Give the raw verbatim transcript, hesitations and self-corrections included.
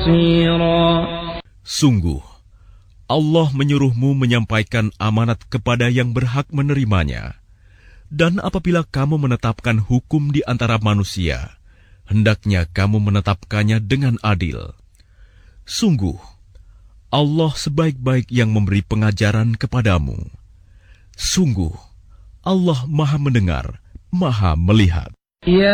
Sungguh, Allah menyuruhmu menyampaikan amanat kepada yang berhak menerimanya. Dan apabila kamu menetapkan hukum di antara manusia, hendaknya kamu menetapkannya dengan adil. Sungguh, Allah sebaik-baik yang memberi pengajaran kepadamu. Sungguh, Allah Maha Mendengar, Maha Melihat.